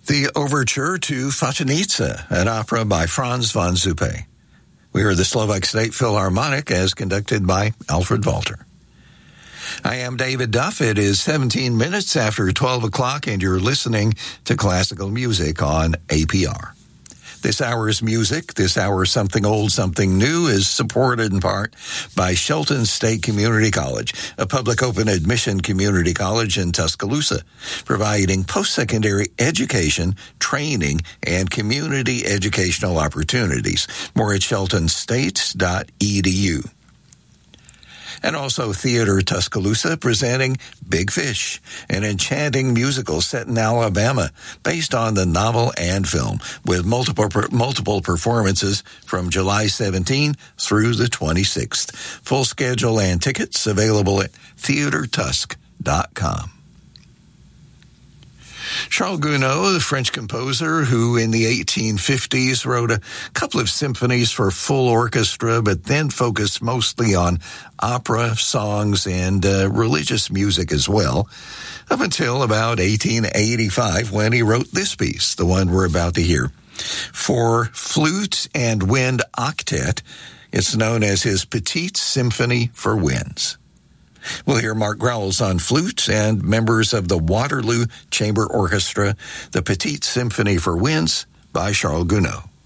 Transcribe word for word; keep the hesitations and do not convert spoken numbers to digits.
The Overture to Fatinitsa, an opera by Franz von Zupe. We are the Slovak State Philharmonic as conducted by Alfred Walter. I am David Duff. It is seventeen minutes after twelve o'clock, and you're listening to classical music on A P R. This hour's music, this hour's Something Old, Something New, is supported in part by Shelton State Community College, a public open admission community college in Tuscaloosa, providing post-secondary education, training, and community educational opportunities. More at shelton state dot e d u. And also Theater Tuscaloosa presenting Big Fish, an enchanting musical set in Alabama based on the novel and film, with multiple multiple performances from July seventeenth through the twenty-sixth. Full schedule and tickets available at theater tusk dot com. Charles Gounod, the French composer who in the eighteen fifties wrote a couple of symphonies for full orchestra, but then focused mostly on opera, songs, and uh, religious music as well, up until about eighteen eighty-five when he wrote this piece, the one we're about to hear. For flute and wind octet, it's known as his Petite Symphony for Winds. We'll hear Mark Growls on flute and members of the Waterloo Chamber Orchestra, the Petite Symphony for Winds by Charles Gounod.